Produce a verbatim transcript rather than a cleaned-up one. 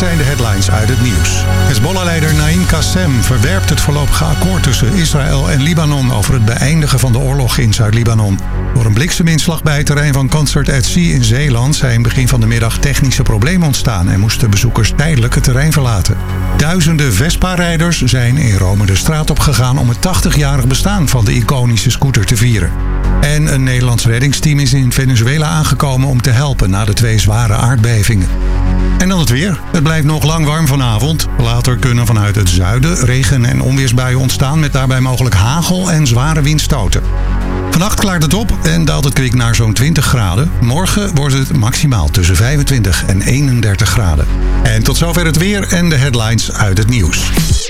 zijn de headlines uit het nieuws. Hezbollah-leider Naim Qassem verwerpt het voorlopige akkoord tussen Israël en Libanon over het beëindigen van de oorlog in Zuid-Libanon. Door een blikseminslag bij het terrein van Concert at Sea in Zeeland zijn in begin van de middag technische problemen ontstaan en moesten bezoekers tijdelijk het terrein verlaten. Duizenden Vespa-rijders zijn in Rome de straat op gegaan om het tachtigjarig bestaan van de iconische scooter te vieren. En een Nederlands reddingsteam is in Venezuela aangekomen om te helpen na de twee zware aardbevingen. En dan het weer. Het blijft nog lang warm vanavond. Later kunnen vanuit het zuiden regen- en onweersbuien ontstaan met daarbij mogelijk hagel en zware windstoten. Vannacht klaart het op en daalt het kwik naar zo'n twintig graden. Morgen wordt het maximaal tussen vijfentwintig en eenendertig graden. En tot zover het weer en de headlines uit het nieuws.